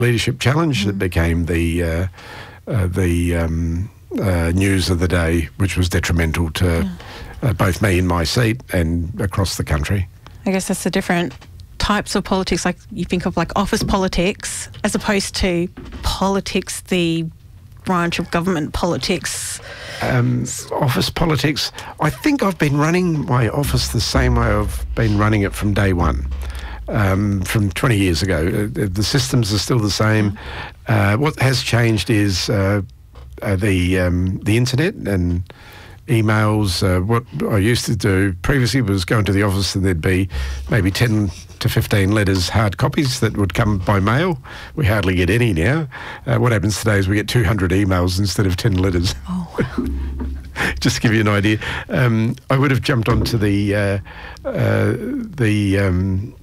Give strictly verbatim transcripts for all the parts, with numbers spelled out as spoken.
leadership challenge mm. that became the uh, uh, the um, uh, news of the day, which was detrimental to yeah. uh, both me in my seat and across the country. I guess that's the different types of politics, like you think of like office politics as opposed to politics, the branch of government politics. Um, office politics, I think I've been running my office the same way I've been running it from day one, um, from twenty years ago. Uh, the systems are still the same. Uh, what has changed is uh, uh, the um, the internet and emails. Uh, what I used to do previously was go into the office and there'd be maybe ten to fifteen letters, hard copies that would come by mail. We hardly get any now. Uh, what happens today is we get two hundred emails instead of ten letters. Oh, wow. Just to give you an idea. Um, I would have jumped onto the, uh, uh, the, um,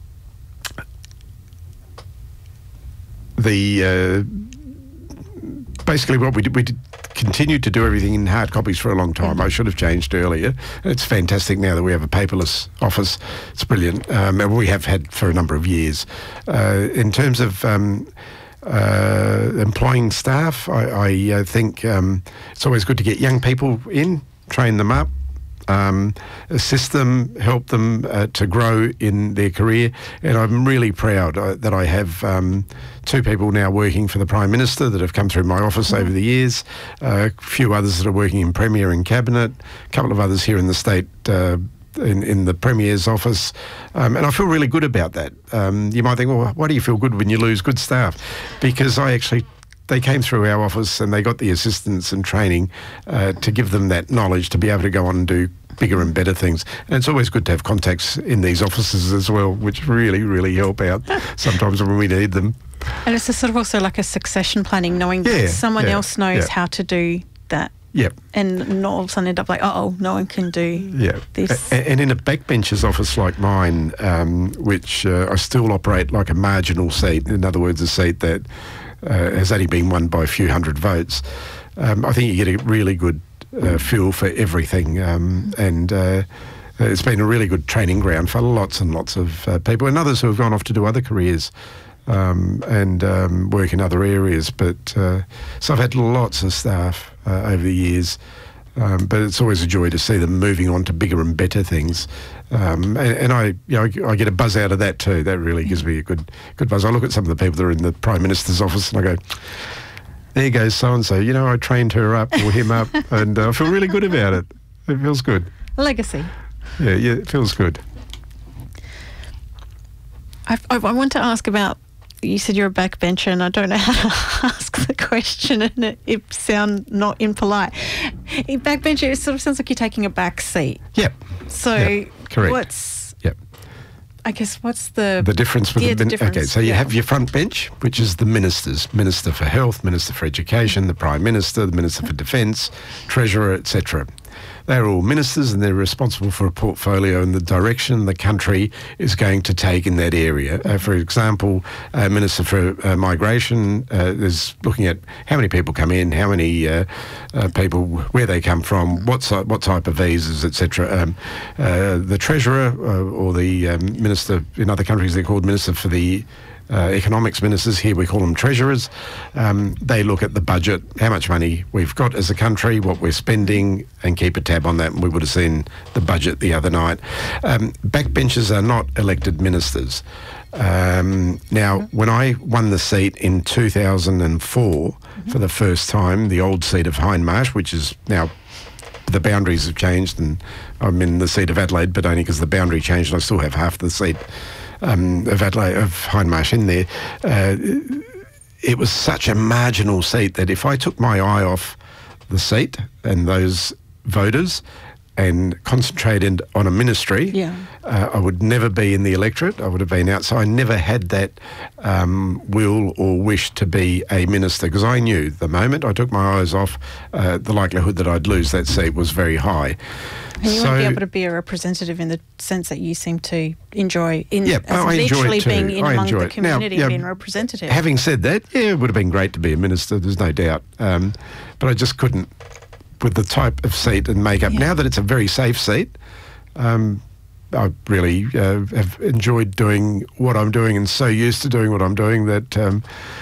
the, uh, basically what we did, we did continued to do everything in hard copies for a long time. I should have changed earlier. It's fantastic now that we have a paperless office. It's brilliant. Um, and we have had for a number of years. Uh, in terms of um, uh, employing staff, I, I uh, think um, it's always good to get young people in, train them up, Um, assist them, help them uh, to grow in their career. And I'm really proud uh, that I have um, two people now working for the Prime Minister that have come through my office mm-hmm. over the years, uh, a few others that are working in Premier and Cabinet, a couple of others here in the state uh, in, in the Premier's office. Um, and I feel really good about that. Um, you might think, well, why do you feel good when you lose good staff? Because I actually they came through our office and they got the assistance and training uh, to give them that knowledge to be able to go on and do bigger and better things. And it's always good to have contacts in these offices as well, which really, really help out sometimes when we need them. And it's a sort of also like a succession planning, knowing yeah, that someone yeah, else knows yeah. how to do that. Yep. And not all of a sudden end up like, uh-oh, no one can do yeah. this. A- and in a backbencher's office like mine, um, which uh, I still operate like a marginal seat, in other words, a seat that uh, has only been won by a few hundred votes, um, I think you get a really good uh, feel for everything. Um, and uh, it's been a really good training ground for lots and lots of uh, people and others who have gone off to do other careers. Um, and um, work in other areas. But uh, so I've had lots of staff uh, over the years, um, but it's always a joy to see them moving on to bigger and better things. Um, and, and I, you know, I, I get a buzz out of that too. That really gives me a good, good buzz. I look at some of the people that are in the Prime Minister's office and I go, there goes so-and-so. You know, I trained her up or him up, and uh, I feel really good about it. It feels good. Legacy. Yeah, yeah, it feels good. I, I, I want to ask about, you said you're a backbencher, and I don't know how to ask the question, and it, it sound not impolite. In backbencher, it sort of sounds like you're taking a back seat. Yep. So yep. Correct. what's... Yep. I guess what's the... The difference with yeah, the... the difference, okay, so you yeah. have your front bench, which is the ministers. Minister for Health, Minister for Education, the Prime Minister, the Minister for Defence, Treasurer, et cetera. They're all ministers and they're responsible for a portfolio and the direction the country is going to take in that area. Uh, for example, uh, Minister for uh, Migration uh, is looking at how many people come in, how many uh, uh, people, where they come from, what, si- what type of visas, et cetera. Um, uh, the Treasurer uh, or the um, Minister, in other countries they're called Minister for the Uh, economics ministers, here we call them treasurers. Um, they look at the budget, how much money we've got as a country, what we're spending, and keep a tab on that. And we would have seen the budget the other night. Um, backbenchers are not elected ministers. Um, now, when I won the seat in two thousand four mm-hmm. for the first time, the old seat of Hindmarsh, which is now the boundaries have changed, and I'm in the seat of Adelaide, but only because the boundary changed, and I still have half the seat Um, of Adelaide, of Hindmarsh in there. Uh, it was such a marginal seat that if I took my eye off the seat and those voters and concentrated on a ministry, yeah. uh, I would never be in the electorate. I would have been out. So I never had that um, will or wish to be a minister, because I knew the moment I took my eyes off, uh, the likelihood that I'd lose that seat was very high. And you so, want to be able to be a representative in the sense that you seem to enjoy, in yeah, as oh, I enjoy literally it too. being in I among enjoy the it. community Now, and yeah, being representative. Having said that, yeah, it would have been great to be a minister, there's no doubt. Um, but I just couldn't, with the type of seat and makeup. Yeah. Now that it's a very safe seat, um, I really uh, have enjoyed doing what I'm doing and so used to doing what I'm doing that um,